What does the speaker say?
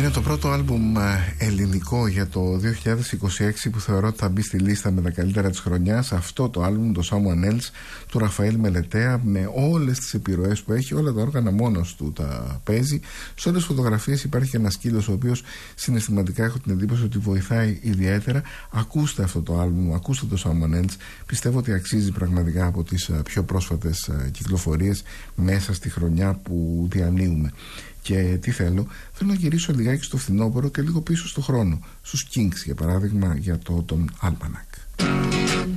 Είναι το πρώτο άλμπουμ ελληνικό για το 2026 που θεωρώ ότι θα μπει στη λίστα με τα καλύτερα της χρονιάς. Αυτό το άλμπουμ, το Someone Else, του Ραφαήλ Μελετέα, με όλες τις επιρροές που έχει, όλα τα όργανα μόνος του τα παίζει. Σε όλες τις φωτογραφίες υπάρχει και ένας σκύλος, ο οποίος συναισθηματικά έχω την εντύπωση ότι βοηθάει ιδιαίτερα. Ακούστε αυτό το άλμπουμ, ακούστε το Someone Else. Πιστεύω ότι αξίζει πραγματικά από τις πιο πρόσφατες κυκλοφορίες μέσα στη χρονιά που διανύουμε. Και τι θέλω να γυρίσω λιγάκι στο φθινόπωρο και λίγο πίσω στο χρόνο, στους Kings για παράδειγμα, για το Autumn Almanac.